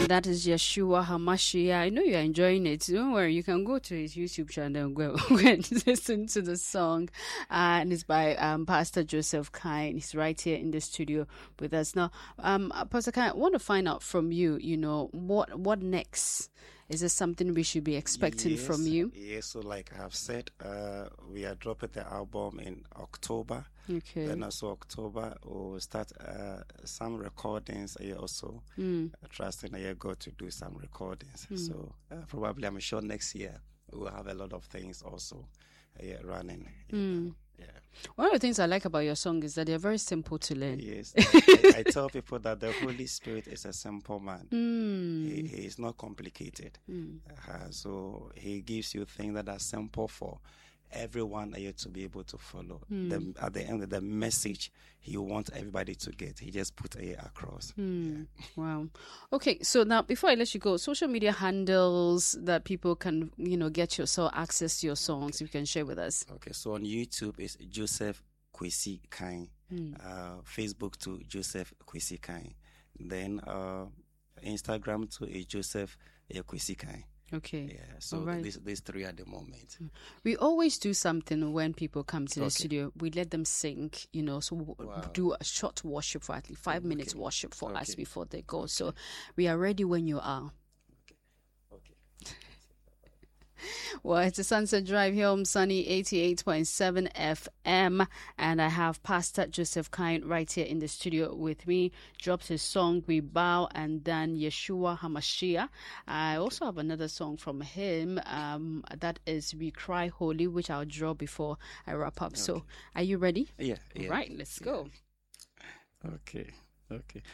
That is Yeshua Hamashiach. I know you're enjoying it. Don't worry, you can go to his YouTube channel and go and listen to the song. And it's by Pastor Joseph Kine. He's right here in the studio with us. Now, Pastor Kine, I want to find out from you, what next? Is there something we should be expecting from you? Yes, so like I've said, we are dropping the album in October. Okay. Then also October, we'll start some recordings also. Trusting God to do some recordings. So probably, I'm sure next year we'll have a lot of things also running. Yeah. One of the things I like about your song is that they're very simple to learn. Yes, I tell people that the Holy Spirit is a simple man. He is not complicated. So he gives you things that are simple for everyone to be able to follow. At the end of the message he wants everybody to get, he just put it across. Wow. Okay, so now before I let you go, social media handles that people can get access to your songs, if you can share with us. Okay, so on YouTube is Joseph Kwesi Kine. Facebook to Joseph Kwesi Kine. Then Instagram to is Joseph Kwesi Kine. Okay. Yeah, so right. these three at the moment. We always do something when people come to the studio. We let them sing, so we'll do a short worship for at least 5 minutes worship for us before they go. So we are ready when you are. Well, it's a Sunset Drive here on Sunny 88.7 FM, and I have Pastor Joseph Kine right here in the studio with me. Drops his song We Bow, and then Yeshua Hamashiach. I also have another song from him that is We Cry Holy, which I'll draw before I wrap up. So are you ready? Yeah. Right, let's go. Okay.